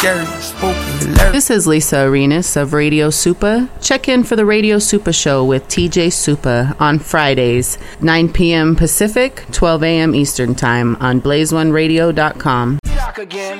scary, spooky, hilarious. This is Lisa Arenas of Radio Supa. Check in for the Radio Supa Show with TJ Supa on Fridays, 9 p.m. Pacific, 12 a.m. Eastern Time on blaze1radio.com.